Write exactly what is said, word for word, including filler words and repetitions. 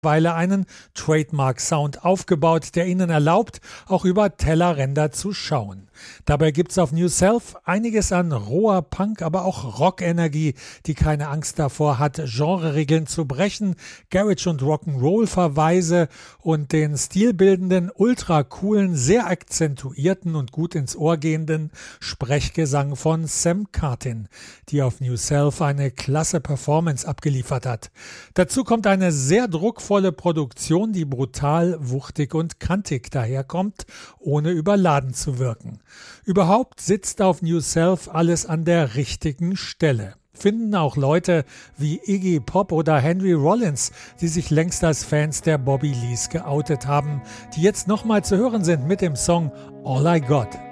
Weile einen Trademark-Sound aufgebaut, der ihnen erlaubt, auch über Tellerränder zu schauen. Dabei gibt's auf New Self einiges an roher Punk, aber auch Rock-Energie, die keine Angst davor hat, Genreregeln zu brechen, Garage- und Rock'n'Roll-Verweise und den stilbildenden, ultra coolen, sehr akzentuierten und gut ins Ohr gehenden Sprechgesang von Sam Cartin, die auf New Self eine klasse Performance abgeliefert hat. Dazu kommt eine sehr druckvolle Produktion, die brutal, wuchtig und kantig daherkommt, ohne überladen zu wirken. Überhaupt sitzt auf New Self alles an der richtigen Stelle. Finden auch Leute wie Iggy Pop oder Henry Rollins, die sich längst als Fans der Bobby Lees geoutet haben, die jetzt nochmal zu hören sind mit dem Song All I Got.